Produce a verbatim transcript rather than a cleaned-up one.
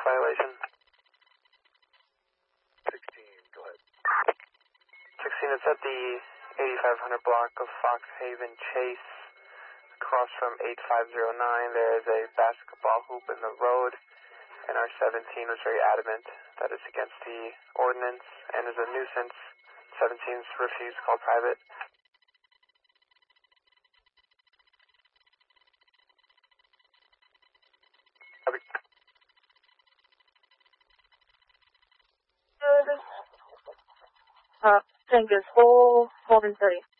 violation. sixteen, go ahead. sixteen, it's at the eighty-five hundred block of Fox Haven Chase, across from eight five zero nine. There is a basketball hoop in the road, and our seventeen was very adamant that it's against the ordinance and is a nuisance. seventeen's refused to call private. Uh, Cengiz, hold, hold in thirty.